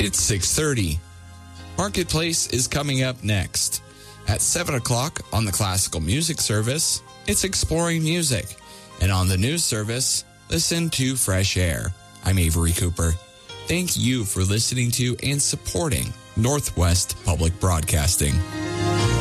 It's 6:30. Marketplace is coming up next. At 7 o'clock on the classical music service, it's Exploring Music. And on the news service, listen to Fresh Air. I'm Avery Cooper. Thank you for listening to and supporting Northwest Public Broadcasting.